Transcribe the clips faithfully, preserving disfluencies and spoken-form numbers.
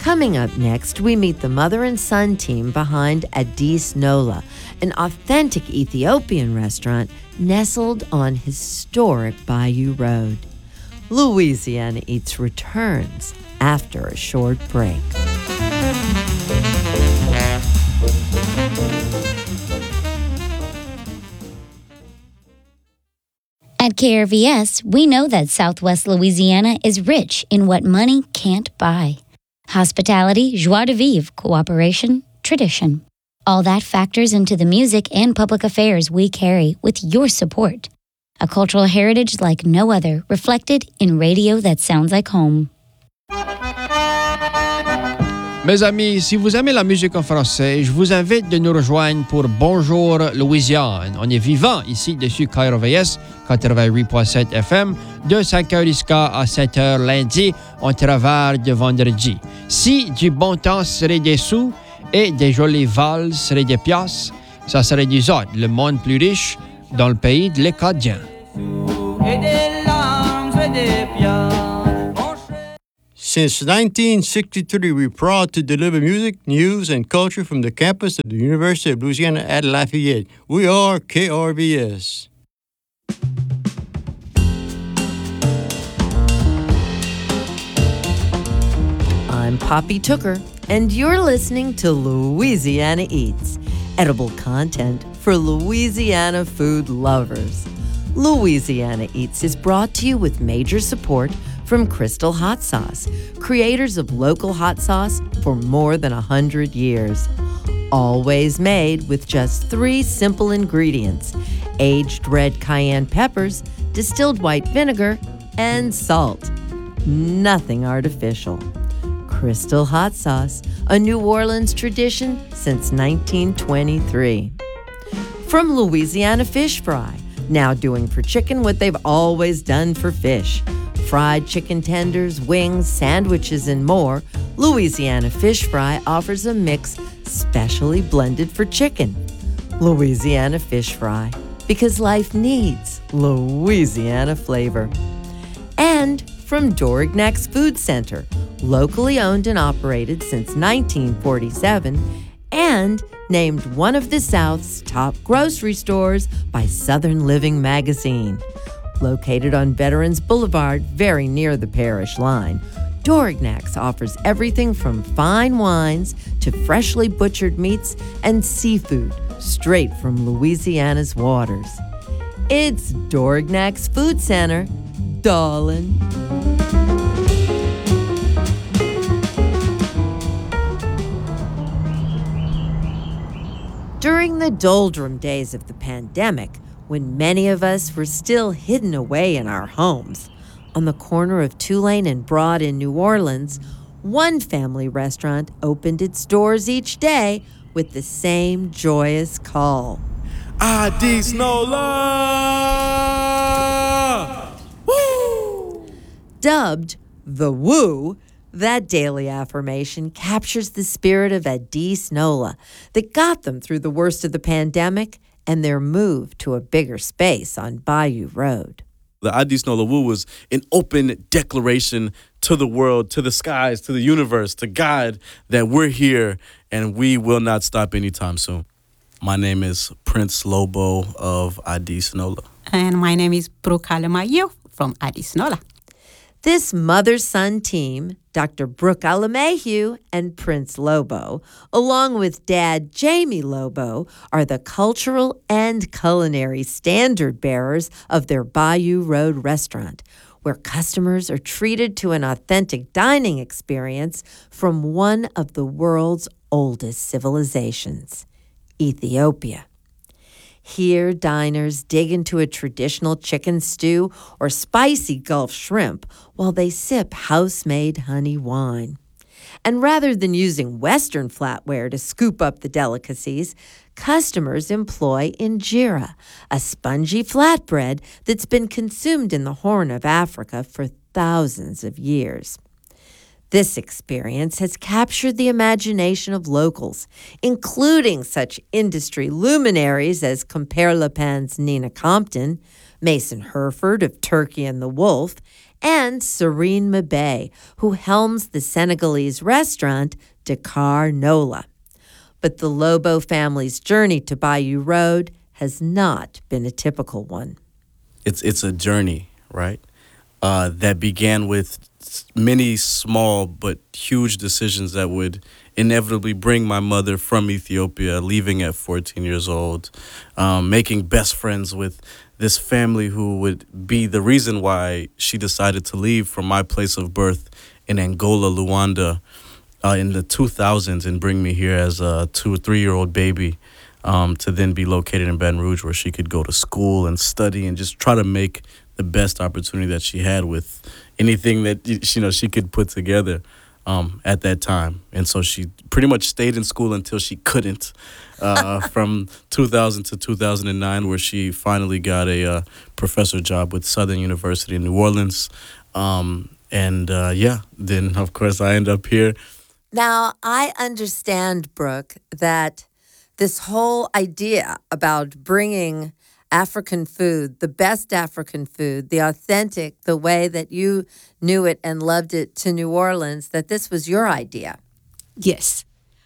Coming up next, we meet the mother and son team behind Addis Nola, an authentic Ethiopian restaurant nestled on historic Bayou Road. Louisiana Eats returns after a short break. At K R V S, we know that Southwest Louisiana is rich in what money can't buy. Hospitality, joie de vivre, cooperation, tradition. All that factors into the music and public affairs we carry with your support. A cultural heritage like no other, reflected in radio that sounds like home. Mes amis, si vous aimez la musique en français, je vous invite de nous rejoindre pour Bonjour Louisiane. On est vivant ici dessus K R V S quatre-vingt-huit point sept F M de cinq heures jusqu'à sept heures lundi, on travaille de vendredi. Si du bon temps serait des sous et des jolies valses seraient des piastres, ça serait du autres, le monde plus riche dans le pays de l'Acadien. Since nineteen sixty-three, we're proud to deliver music, news, and culture from the campus of the University of Louisiana at Lafayette. We are K R V S. I'm Poppy Tooker, and you're listening to Louisiana Eats, edible content for Louisiana food lovers. Louisiana Eats is brought to you with major support from Crystal Hot Sauce, creators of local hot sauce for more than one hundred years. Always made with just three simple ingredients: aged red cayenne peppers, distilled white vinegar, and salt. Nothing artificial. Crystal Hot Sauce, a New Orleans tradition since nineteen twenty-three. From Louisiana Fish Fry, now doing for chicken what they've always done for fish. Fried chicken tenders, wings, sandwiches, and more, Louisiana Fish Fry offers a mix specially blended for chicken. Louisiana Fish Fry, because life needs Louisiana flavor. And from Dorignac's Food Center, locally owned and operated since nineteen forty-seven, and named one of the South's top grocery stores by Southern Living magazine. Located on Veterans Boulevard, very near the parish line, Dorignac's offers everything from fine wines to freshly butchered meats and seafood straight from Louisiana's waters. It's Dorignac's Food Center, darling. During the doldrum days of the pandemic, when many of us were still hidden away in our homes, on the corner of Tulane and Broad in New Orleans, one family restaurant opened its doors each day with the same joyous call. Addis Nola! Woo! Dubbed the Woo, that daily affirmation captures the spirit of Addis Nola that got them through the worst of the pandemic and their move to a bigger space on Bayou Road. The Addis Nola Woo was an open declaration to the world, to the skies, to the universe, to God, that we're here and we will not stop anytime soon. My name is Prince Lobo of Addis Nola. And my name is Brooke Alamayo from Addis Nola. This mother-son team, Doctor Brooke Alamayu and Prince Lobo, along with Dad Jamie Lobo, are the cultural and culinary standard bearers of their Bayou Road restaurant, where customers are treated to an authentic dining experience from one of the world's oldest civilizations, Ethiopia. Here, diners dig into a traditional chicken stew or spicy Gulf shrimp while they sip house-made honey wine. And rather than using Western flatware to scoop up the delicacies, customers employ injera, a spongy flatbread that's been consumed in the Horn of Africa for thousands of years. This experience has captured the imagination of locals, including such industry luminaries as Compère Le Pain's Nina Compton, Mason Herford of Turkey and the Wolf, and Serene Mabey, who helms the Senegalese restaurant Dakar Nola. But the Lobo family's journey to Bayou Road has not been a typical one. It's it's a journey, right? Uh, that began with many small but huge decisions that would inevitably bring my mother from Ethiopia, leaving at fourteen years old, um, making best friends with this family who would be the reason why she decided to leave from my place of birth in Angola, Luanda, uh, in the two thousands and bring me here as a two or three-year-old baby, um, to then be located in Baton Rouge where she could go to school and study and just try to make the best opportunity that she had with anything that, you know, she could put together um, at that time. And so she pretty much stayed in school until she couldn't, uh, from two thousand to two thousand nine, where she finally got a uh, professor job with Southern University in New Orleans. Um, and uh, yeah, then of course I end up here. Now, I understand, Brooke, that this whole idea about bringing African food, the best African food, the authentic, the way that you knew it and loved it to New Orleans, that this was your idea. Yes.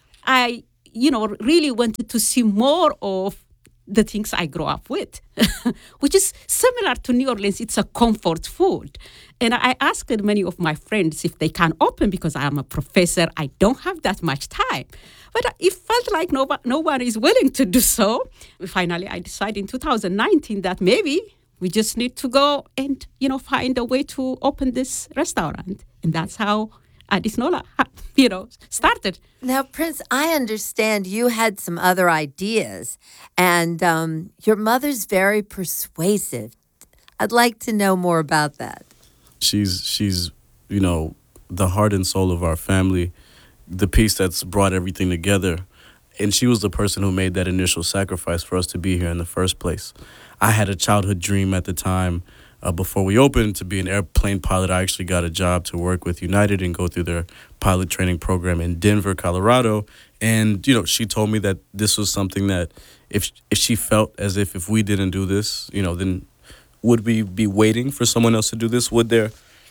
I, you know, really wanted to see more of the things I grew up with, which is similar to New Orleans. It's a comfort food. And I asked many of my friends if they can open because I am a professor. I don't have that much time. But it felt like no, no one is willing to do so. Finally, I decided in two thousand nineteen that maybe we just need to go and, you know, find a way to open this restaurant. And that's how Addis Nola, you know, started. Now, Prince, I understand you had some other ideas, and um, your mother's very persuasive. I'd like to know more about that. She's, she's, you know, the heart and soul of our family, the piece that's brought everything together. And she was the person who made that initial sacrifice for us to be here in the first place. I had a childhood dream at the time, uh, before we opened, to be an airplane pilot. I actually got a job to work with United and go through their pilot training program in Denver, Colorado. And, you know, she told me that this was something that if if she felt as if if we didn't do this, you know, then would we be waiting for someone else to do this? Would there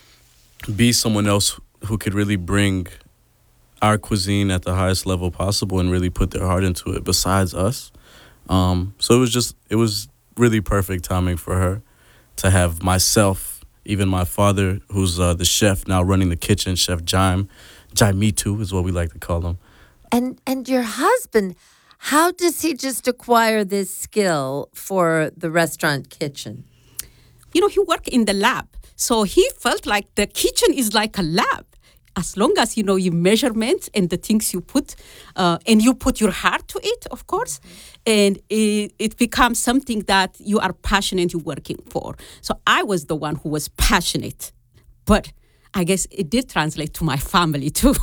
be someone else who could really bring our cuisine at the highest level possible and really put their heart into it besides us? Um, so it was just, it was really perfect timing for her to have myself, even my father, who's uh, the chef now running the kitchen, Chef Jaime. Jaimitu is what we like to call him. And and your husband, how does he just acquire this skill for the restaurant kitchen? You know, he worked in the lab. So he felt like the kitchen is like a lab. As long as you know your measurements and the things you put, uh, and you put your heart to it, of course, and it, it becomes something that you are passionate working for. So I was the one who was passionate, but I guess it did translate to my family too.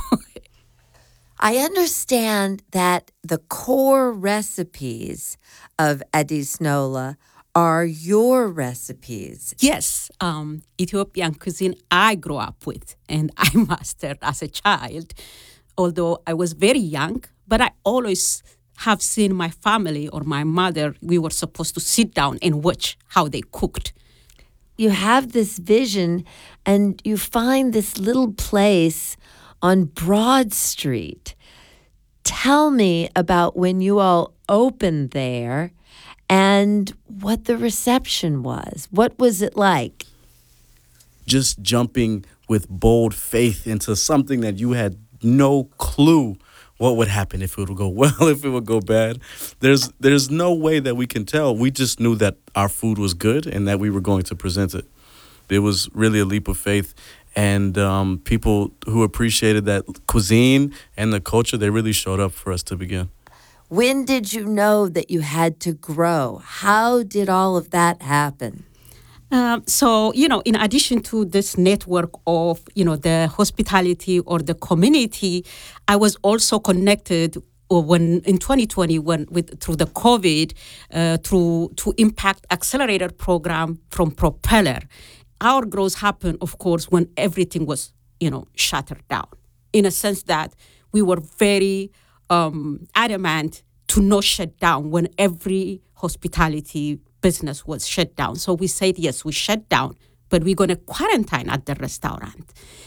I understand that the core recipes of Addis Nola are your recipes. Yes, um, Ethiopian cuisine I grew up with and I mastered as a child, although I was very young, but I always have seen my family or my mother, we were supposed to sit down and watch how they cooked. You have this vision and you find this little place on Broad Street. Tell me about when you all opened there and what the reception was. What was it like? Just jumping with bold faith into something that you had no clue what would happen, if it would go well, if it would go bad. There's there's no way that we can tell. We just knew that our food was good and that we were going to present it. It was really a leap of faith. And um, people who appreciated that cuisine and the culture, they really showed up for us to begin. When did you know that you had to grow? How did all of that happen? Um, so, you know, in addition to this network of, you know, the hospitality or the community, I was also connected when in twenty twenty when with through the COVID, uh, through to Impact Accelerator program from Propeller. Our growth happened, of course, when everything was, you know, shuttered down. In a sense that we were very um, adamant to not shut down when every hospitality business was shut down. So we said, yes, we shut down, but we're going to quarantine at the restaurant.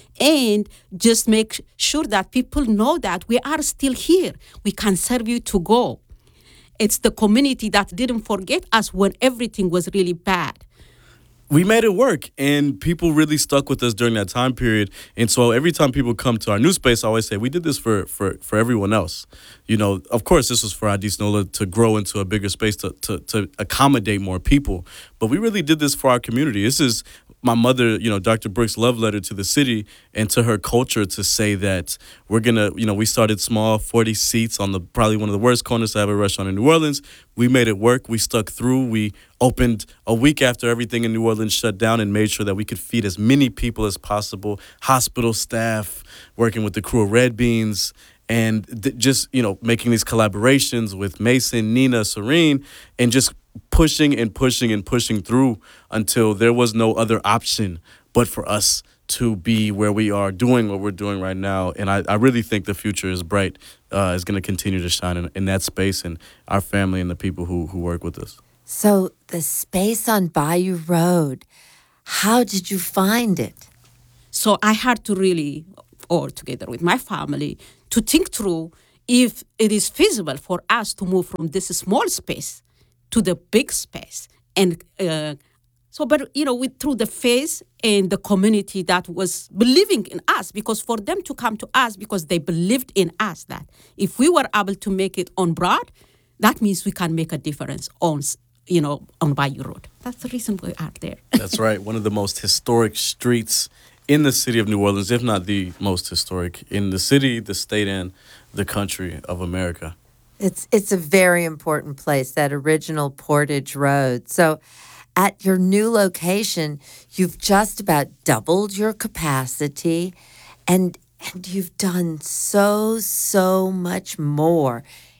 And just make sure that people know that we are still here. We can serve you to go. It's the community that didn't forget us when everything was really bad. We made it work, and people really stuck with us during that time period. And so every time people come to our new space, I always say, we did this for for, for everyone else. You know, of course, this was for Addis Nola to grow into a bigger space to, to, to accommodate more people. But we really did this for our community. This is my mother, you know, Doctor Brooks' love letter to the city and to her culture to say that we're going to, you know, we started small, forty seats on the probably one of the worst corners to have a restaurant in New Orleans. We made it work. We stuck through. We opened a week after everything in New Orleans shut down and made sure that we could feed as many people as possible, hospital staff, working with the crew of Red Beans, and th- just, you know, making these collaborations with Mason, Nina, Serene, and just pushing and pushing and pushing through until there was no other option but for us to be where we are doing what we're doing right now. And I, I really think the future is bright, uh, is going to continue to shine in, in that space and our family and the people who, who work with us. So the space on Bayou Road, how did you find it? So I had to really, or together with my family, to think through if it is feasible for us to move from this small space to the big space. And uh, so, but, you know, we, through the faith and the community that was believing in us, because for them to come to us, because they believed in us, that if we were able to make it on Broad, that means we can make a difference on, you know, on Bayou Road. That's the reason we are there. That's right. One of the most historic streets in the city of New Orleans, if not the most historic in the city, the state, and the country of America. It's it's a very important place, that original Portage Road. So at your new location, you've just about doubled your capacity, and and you've done so, so much more.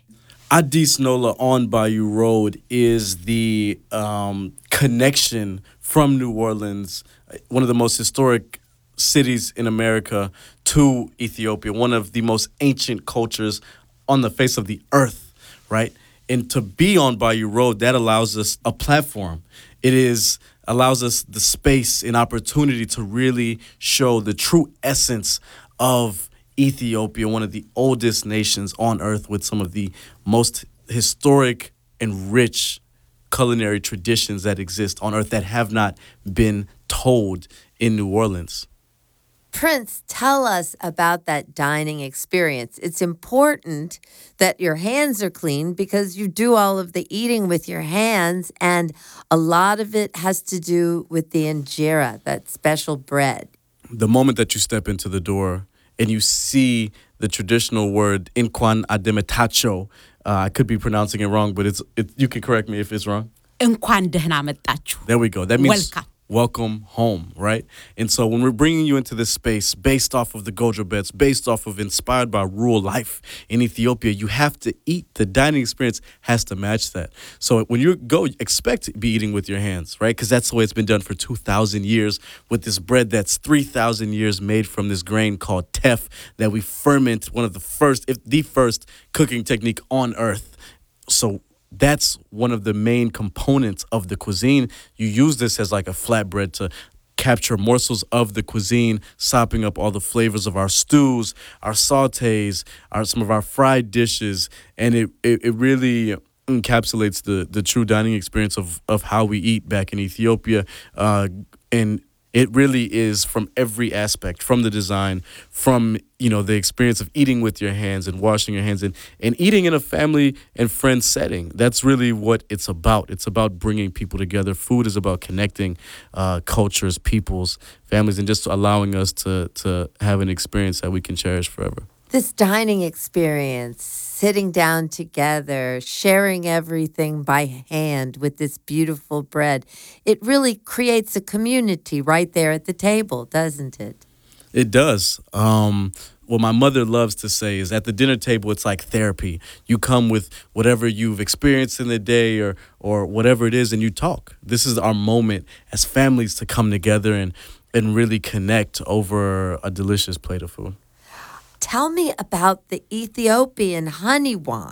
Addis Nola on Bayou Road is the um, connection from New Orleans, one of the most historic cities in America, to Ethiopia, one of the most ancient cultures on the face of the earth, right? And to be on Bayou Road, that allows us a platform. It is allows us the space and opportunity to really show the true essence of Ethiopia, one of the oldest nations on earth with some of the most historic and rich culinary traditions that exist on earth that have not been told in New Orleans. Prince, tell us about that dining experience. It's important that your hands are clean because you do all of the eating with your hands, and a lot of it has to do with the injera, that special bread. The moment that you step into the door and you see the traditional word Nkwan Ademetacho, uh, I could be pronouncing it wrong, but it's it, you can correct me if it's wrong. እንኳን ደህና መጣችሁ. There we go. That means Welcome. welcome home, right? And so when we're bringing you into this space based off of the Gojo beds, based off of inspired by rural life in Ethiopia, you have to eat. The dining experience has to match that. So when you go, expect to be eating with your hands, right? Because that's the way it's been done for two thousand years with this bread that's three thousand years made from this grain called teff that we ferment, one of the first, if the first cooking technique on earth. So that's one of the main components of the cuisine. You use this as like a flatbread to capture morsels of the cuisine, sopping up all the flavors of our stews, our sautés, our some of our fried dishes, and it it, it really encapsulates the the true dining experience of of how we eat back in Ethiopia. Uh, and it really is from every aspect, from the design, from, you know, the experience of eating with your hands and washing your hands and, and eating in a family and friend setting. That's really what it's about. It's about bringing people together. Food is about connecting uh, cultures, peoples, families, and just allowing us to, to have an experience that we can cherish forever. This dining experience, sitting down together, sharing everything by hand with this beautiful bread, it really creates a community right there at the table, doesn't it? It does. Um, what my mother loves to say is at the dinner table, it's like therapy. You come with whatever you've experienced in the day or or whatever it is, and you talk. This is our moment as families to come together and, and really connect over a delicious plate of food. Tell me about the Ethiopian honey wine.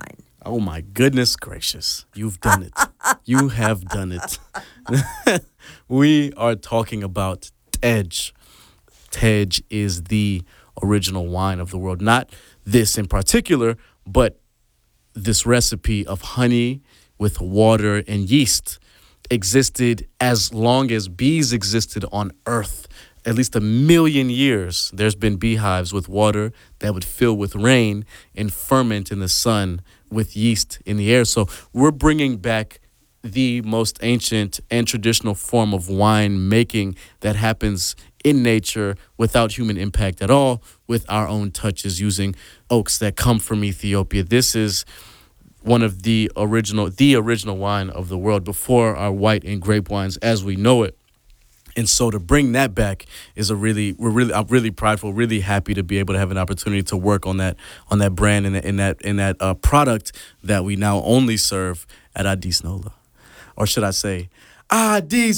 Oh my goodness gracious. You've done it. You have done it. We are talking about Tej. Tej is the original wine of the world. Not this in particular, but this recipe of honey with water and yeast existed as long as bees existed on Earth. At least a million years, there's been beehives with water that would fill with rain and ferment in the sun with yeast in the air. So we're bringing back the most ancient and traditional form of wine making that happens in nature without human impact at all, with our own touches using oaks that come from Ethiopia. This is one of the original, the original wine of the world before our white and grape wines as we know it. And so to bring that back is a really, we're really, I'm really prideful, really happy to be able to have an opportunity to work on that, on that brand and in that, in that uh, product that we now only serve at Adis Nola, or should I say, Adis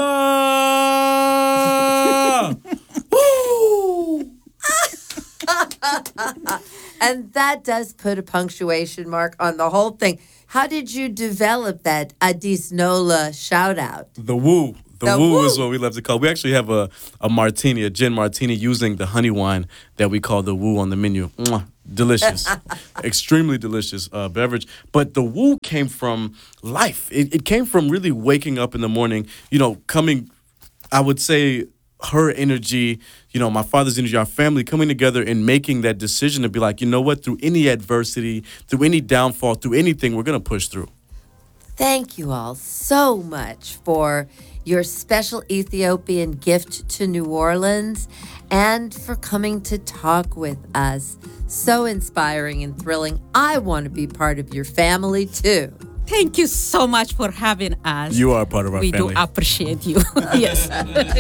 Nola. Woo! And that does put a punctuation mark on the whole thing. How did you develop that Adis Nola shout out? The woo. The, The woo, woo. is what we love to call. We actually have a, a martini, a gin martini, using the honey wine that we call the woo on the menu. Mwah. Delicious. Extremely delicious uh, beverage. But the woo came from life. It, it came from really waking up in the morning, you know, coming, I would say, her energy, you know, my father's energy, our family coming together and making that decision to be like, you know what, through any adversity, through any downfall, through anything, we're going to push through. Thank you all so much for your special Ethiopian gift to New Orleans and for coming to talk with us. So inspiring and thrilling. I want to be part of your family too. Thank you so much for having us. You are part of our we family. We do appreciate you. Yes.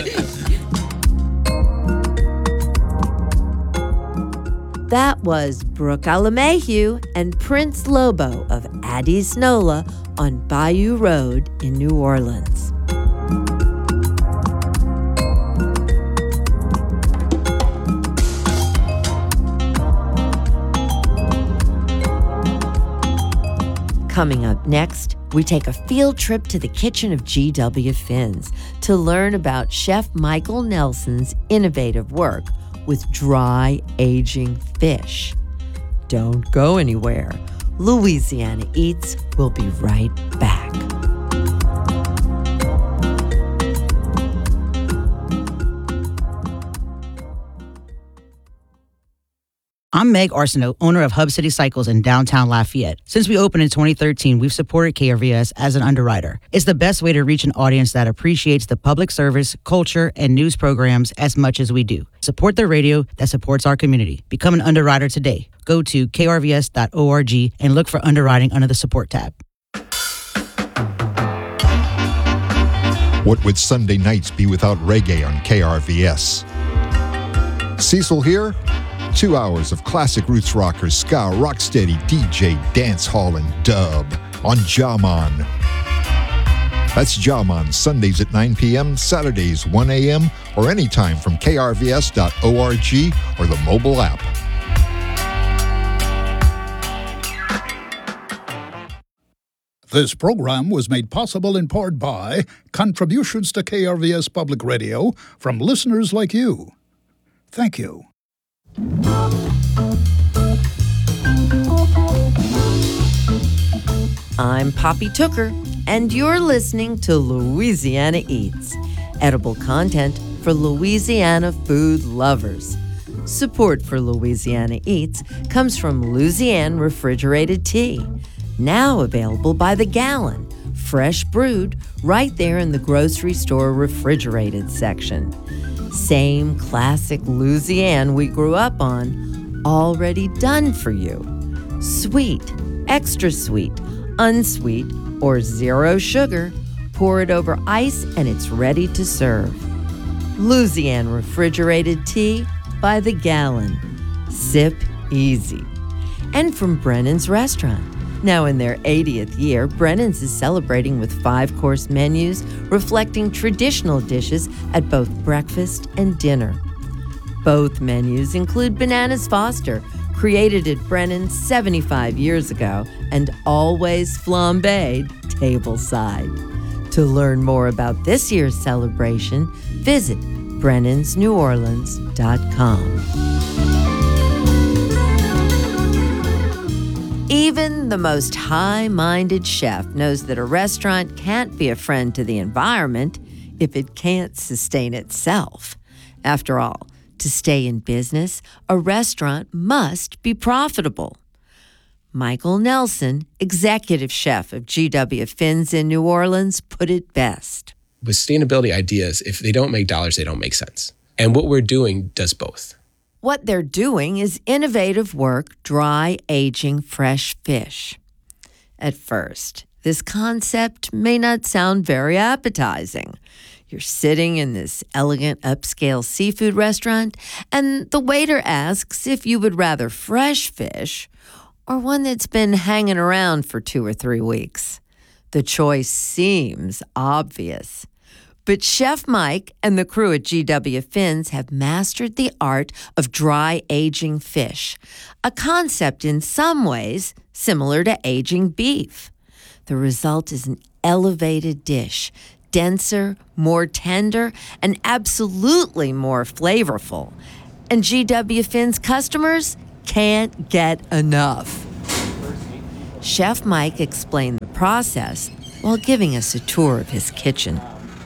That was Brooke Alamehu and Prince Lobo of Adis Nola on Bayou Road in New Orleans. Coming up next, we take a field trip to the kitchen of G W Finn's to learn about Chef Michael Nelson's innovative work with dry aging fish. Don't go anywhere. Louisiana Eats will be right back. I'm Meg Arsenault, owner of Hub City Cycles in downtown Lafayette. Since we opened in twenty thirteen, we've supported K R V S as an underwriter. It's the best way to reach an audience that appreciates the public service, culture, and news programs as much as we do. Support the radio that supports our community. Become an underwriter today. Go to k r v s dot org and look for underwriting under the support tab. What would Sunday nights be without reggae on K R V S? Cecil here. Two hours of classic roots rockers, ska, rocksteady, D J, dance hall, and dub on Jaman. That's Jaman, Sundays at nine p.m., Saturdays one a.m., or anytime from k r v s dot org or the mobile app. This program was made possible in part by contributions to K R V S Public Radio from listeners like you. Thank you. I'm Poppy Tooker, and you're listening to Louisiana Eats, edible content for Louisiana food lovers. Support for Louisiana Eats comes from Louisiana Refrigerated Tea, now available by the gallon, fresh brewed right there in the grocery store refrigerated section. Same classic Louisiana we grew up on, already done for you. Sweet, extra sweet, unsweet, or zero sugar, pour it over ice and it's ready to serve. Louisiana Refrigerated Tea by the gallon. Sip easy. And from Brennan's Restaurant. Now in their eightieth year, Brennan's is celebrating with five-course menus reflecting traditional dishes at both breakfast and dinner. Both menus include bananas Foster, created at Brennan seventy-five years ago and always flambéed tableside. To learn more about this year's celebration, visit brennans new orleans dot com. Even the most high-minded chef knows that a restaurant can't be a friend to the environment if it can't sustain itself. After all, to stay in business, a restaurant must be profitable. Michael Nelson, executive chef of G W Finn's in New Orleans, put it best. With sustainability ideas, if they don't make dollars, they don't make sense. And what we're doing does both. What they're doing is innovative work dry aging fresh fish. At first, this concept may not sound very appetizing. You're sitting in this elegant upscale seafood restaurant, and the waiter asks if you would rather fresh fish or one that's been hanging around for two or three weeks. The choice seems obvious. But Chef Mike and the crew at G W Finn's have mastered the art of dry aging fish, a concept in some ways similar to aging beef. The result is an elevated dish, denser, more tender, and absolutely more flavorful. And G W Finn's customers can't get enough. Chef Mike explained the process while giving us a tour of his kitchen.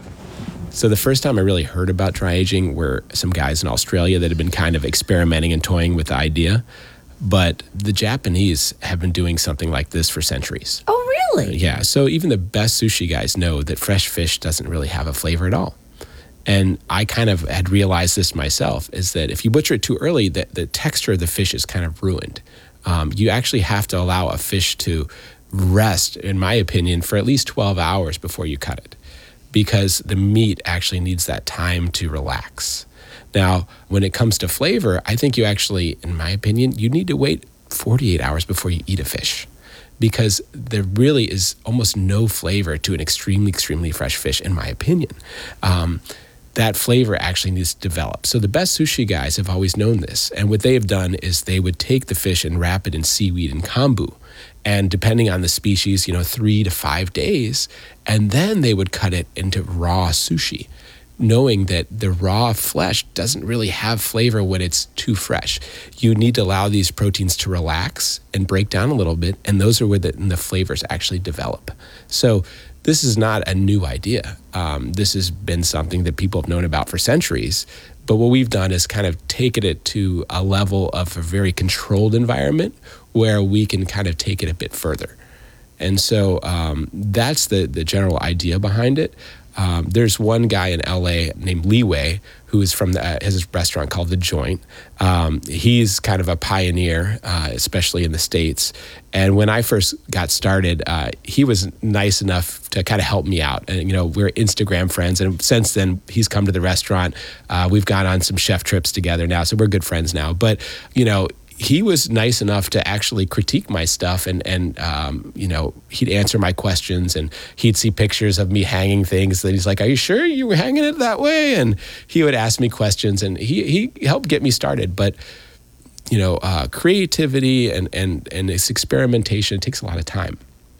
So the first time I really heard about dry aging were some guys in Australia that had been kind of experimenting and toying with the idea. But the Japanese have been doing something like this for centuries. Oh, really? Yeah, so even the best sushi guys know that fresh fish doesn't really have a flavor at all. And I kind of had realized this myself, is that if you butcher it too early, the, the texture of the fish is kind of ruined. Um, you actually have to allow a fish to rest, in my opinion, for at least twelve hours before you cut it, because the meat actually needs that time to relax. Now, when it comes to flavor, I think you actually, in my opinion, you need to wait forty-eight hours before you eat a fish, because there really is almost no flavor to an extremely, extremely fresh fish, in my opinion. Um, that flavor actually needs to develop. So the best sushi guys have always known this. And what they have done is they would take the fish and wrap it in seaweed and kombu. And depending on the species, you know, three to five days. And then they would cut it into raw sushi, knowing that the raw flesh doesn't really have flavor when it's too fresh. You need to allow these proteins to relax and break down a little bit, and those are where the, the flavors actually develop. So this is not a new idea. Um, this has been something that people have known about for centuries, but what we've done is kind of taken it to a level of a very controlled environment where we can kind of take it a bit further. And so um, that's the, the general idea behind it. Um, there's one guy in L A named Lee Wei, who is from the, uh, his restaurant called The Joint. Um, he's kind of a pioneer, uh, especially in the States. And when I first got started, uh, he was nice enough to kind of help me out. And, you know, we're Instagram friends. And since then, he's come to the restaurant. Uh, we've gone on some chef trips together now. So we're good friends now. But, you know, he was nice enough to actually critique my stuff, and, and um, you know, he'd answer my questions, and he'd see pictures of me hanging things. And he's like, "Are you sure you were hanging it that way?" And he would ask me questions, and he, he helped get me started. But, you know, uh, creativity and, and, and this experimentation, it takes a lot of time.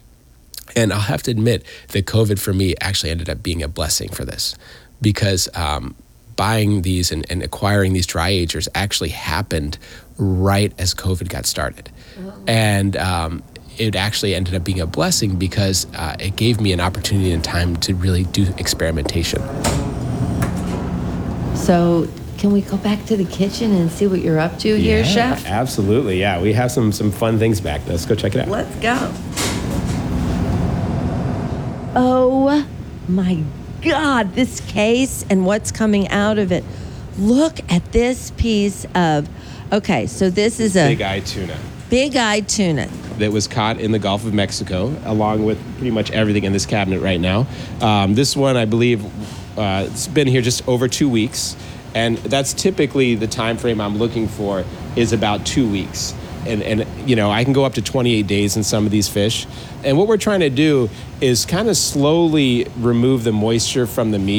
And I'll have to admit that COVID for me actually ended up being a blessing for this, because um, buying these and, and acquiring these dry agers actually happened right as COVID got started. Wow. And um, it actually ended up being a blessing because uh, it gave me an opportunity and time to really do experimentation. So can we go back to the kitchen and see what you're up to yeah, here, Chef? Absolutely, yeah. We have some some fun things back. Let's go check it out. Let's go. Oh my God, this case and what's coming out of it. Look at this piece of, okay, so this is a big eye tuna. Big eye tuna. That was caught in the Gulf of Mexico, along with pretty much everything in this cabinet right now. Um, this one, I believe, uh, it's been here just over two weeks. And that's typically the time frame I'm looking for, is about two weeks. And, and you know, I can go up to twenty-eight days in some of these fish. And what we're trying to do is kind of slowly remove the moisture from the meat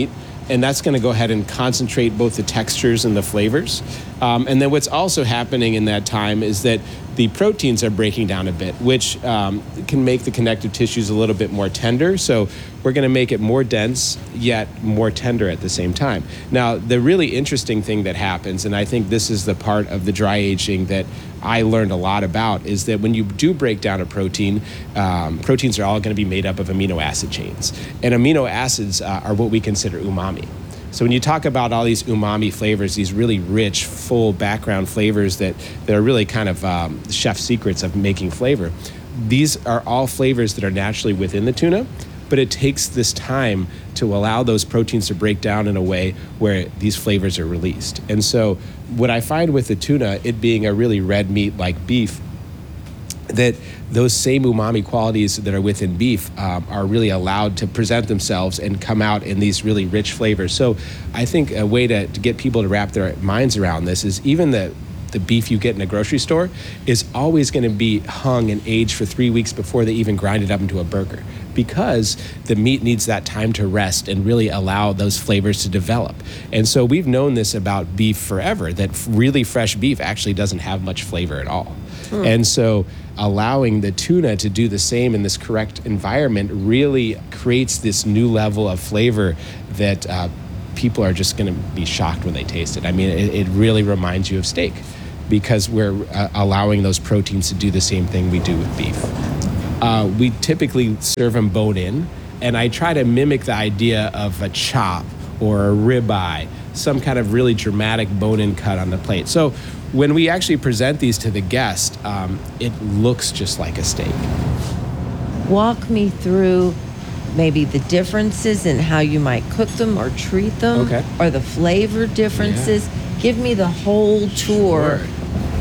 and that's going to go ahead and concentrate both the textures and the flavors. Um, and then what's also happening in that time is that the proteins are breaking down a bit, which um, can make the connective tissues a little bit more tender. So we're going to make it more dense, yet more tender at the same time. Now, the really interesting thing that happens, and I think this is the part of the dry aging that I learned a lot about, is that when you do break down a protein, um, proteins are all going to be made up of amino acid chains. And amino acids uh, are what we consider umami. So when you talk about all these umami flavors, these really rich, full background flavors that, that are really kind of um, the chef's secrets of making flavor, these are all flavors that are naturally within the tuna, but it takes this time to allow those proteins to break down in a way where these flavors are released. And so what I find with the tuna, it being a really red meat like beef, that those same umami qualities that are within beef um, are really allowed to present themselves and come out in these really rich flavors. So I think a way to, to get people to wrap their minds around this is even the the beef you get in a grocery store is always going to be hung and aged for three weeks before they even grind it up into a burger, because the meat needs that time to rest and really allow those flavors to develop. And so we've known this about beef forever, that really fresh beef actually doesn't have much flavor at all. Hmm. And so allowing the tuna to do the same in this correct environment really creates this new level of flavor that uh, people are just going to be shocked when they taste it. I mean, it, it really reminds you of steak, because we're uh, allowing those proteins to do the same thing we do with beef. Uh, we typically serve them bone in, and I try to mimic the idea of a chop or a ribeye, some kind of really dramatic bone-in cut on the plate. So when we actually present these to the guest, um, it looks just like a steak. Walk me through maybe the differences in how you might cook them or treat them, Okay. or the flavor differences. Give me the whole tour. Sure.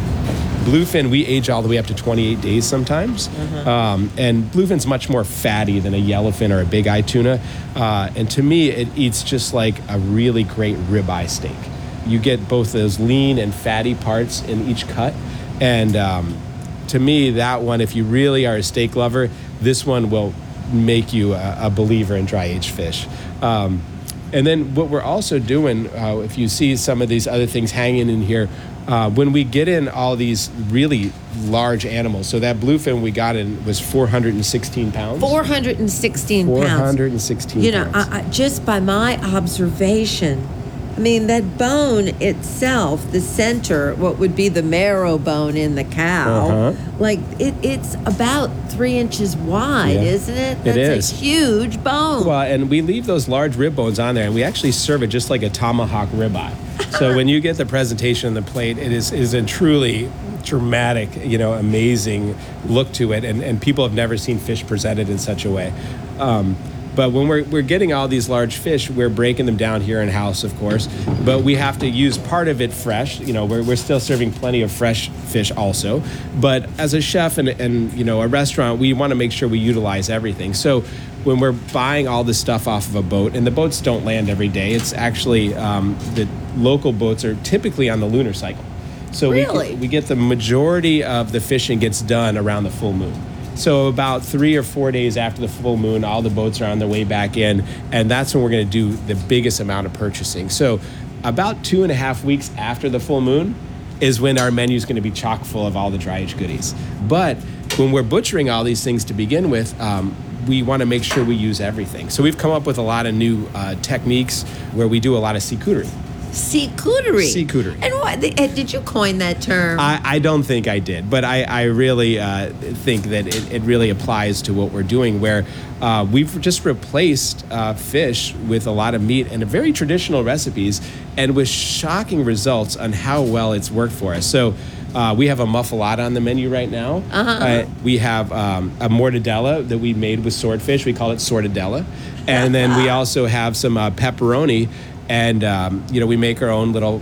Bluefin, we age all the way up to twenty-eight days sometimes. Uh-huh. Um, and bluefin's much more fatty than a yellowfin or a big eye tuna. Uh, and to me, it eats just like a really great ribeye steak. You get both those lean and fatty parts in each cut. And um, to me, that one, if you really are a steak lover, this one will make you a, a believer in dry aged fish. Um, and then what we're also doing, uh, if you see some of these other things hanging in here, Uh, when we get in all these really large animals, so that bluefin we got in was four hundred sixteen pounds. four hundred sixteen four pounds. hundred sixteen You know, pounds. I, I, just by my observation, I mean, that bone itself, the center, what would be the marrow bone in the cow, Uh-huh. like it, it's about three inches wide, Yeah. isn't it? It That's is. a huge bone. Well, and we leave those large rib bones on there, and we actually serve it just like a tomahawk ribeye. So when you get the presentation on the plate, it is, is a truly dramatic, you know, amazing look to it, and, and people have never seen fish presented in such a way. Um, But when we're, we're getting all these large fish, we're breaking them down here in house, of course. But we have to use part of it fresh. You know, we're, we're still serving plenty of fresh fish also. But as a chef and, and you know, a restaurant, we want to make sure we utilize everything. So when we're buying all this stuff off of a boat, and the boats don't land every day, it's actually um, the local boats are typically on the lunar cycle. So Really? we, we get the majority of the fishing gets done around the full moon. So about three or four days after the full moon, all the boats are on their way back in, and that's when we're going to do the biggest amount of purchasing. So about two and a half weeks after the full moon is when our menu is going to be chock full of all the dry aged goodies. But when we're butchering all these things to begin with, um, we want to make sure we use everything. So we've come up with a lot of new uh, techniques where we do a lot of charcuterie. Seacouterie. Seacouterie. And what, did you coin that term? I, I don't think I did, but I, I really uh, think that it, it really applies to what we're doing, where uh, we've just replaced uh, fish with a lot of meat and very traditional recipes, and with shocking results on how well it's worked for us. So uh, we have a muffalata on the menu right now. Uh-huh. Uh, we have um, a mortadella that we made with swordfish. We call it sortadella. And then we also have some uh, pepperoni. And, um, you know, we make our own little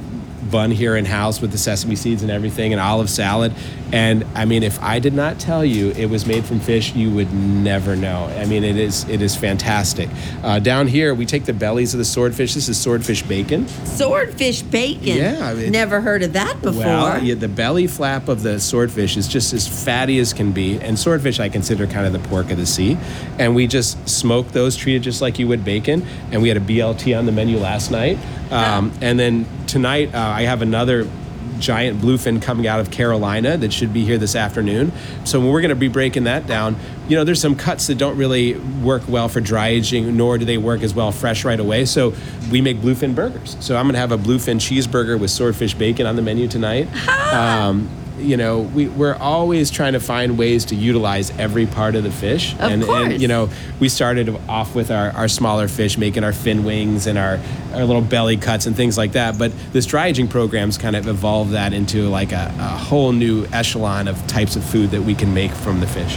bun here in house with the sesame seeds and everything, and olive salad. And I mean, if I did not tell you it was made from fish, you would never know. I mean, it is it is fantastic. Uh, down here, we take the bellies of the swordfish. This is swordfish bacon. Swordfish bacon. Yeah, I mean- Never heard of that before. Well, yeah, the belly flap of the swordfish is just as fatty as can be. And swordfish I consider kind of the pork of the sea. And we just smoke those, treated just like you would bacon. And we had a B L T on the menu last night. Um, and then tonight, uh, I have another giant bluefin coming out of Carolina that should be here this afternoon. So we're going to be breaking that down. You know, there's some cuts that don't really work well for dry aging, nor do they work as well fresh right away. So we make bluefin burgers. So I'm going to have a bluefin cheeseburger with swordfish bacon on the menu tonight. Um, you know, we, we're always trying to find ways to utilize every part of the fish. Of and, course. and, you know, we started off with our, our smaller fish, making our fin wings and our, our little belly cuts and things like that. But this dry aging program's kind of evolved that into like a, a whole new echelon of types of food that we can make from the fish.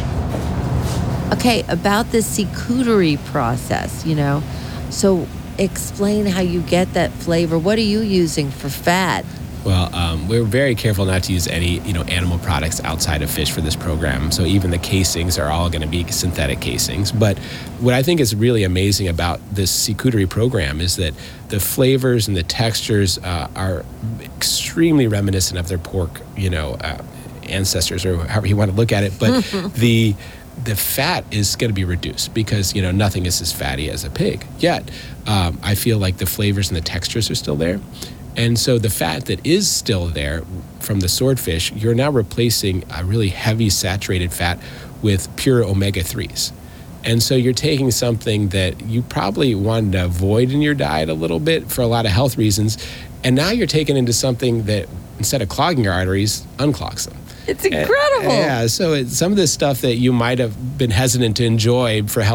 Okay, about the charcuterie process, you know. So explain how you get that flavor. What are you using for fat? Well, um, we're very careful not to use any, you know, animal products outside of fish for this program. So even the casings are all going to be synthetic casings. But what I think is really amazing about this charcuterie program is that the flavors and the textures uh, are extremely reminiscent of their pork, you know, uh, ancestors, or however you want to look at it. But the the fat is going to be reduced because, you know, nothing is as fatty as a pig. Yet, um, I feel like the flavors and the textures are still there. And so the fat that is still there from the swordfish, you're now replacing a really heavy saturated fat with pure omega threes. And so you're taking something that you probably wanted to avoid in your diet a little bit for a lot of health reasons, and now you're taking into something that, instead of clogging your arteries, unclogs them. It's incredible. And, yeah, so it, some of this stuff that you might have been hesitant to enjoy for health